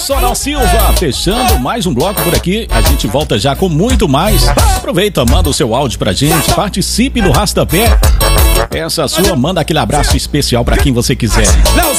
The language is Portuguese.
Sonal Silva, fechando mais um bloco por aqui. A gente volta já com muito mais. Aproveita, manda o seu áudio pra gente, participe do Rastapé. Peça a sua, manda aquele abraço especial pra quem você quiser.